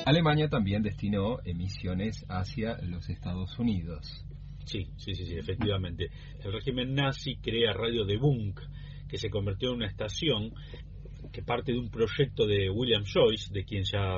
Alemania también destinó emisiones hacia los Estados Unidos. Sí, efectivamente. El régimen nazi crea Radio de Bunk, que se convirtió en una estación que parte de un proyecto de William Joyce, de quien ya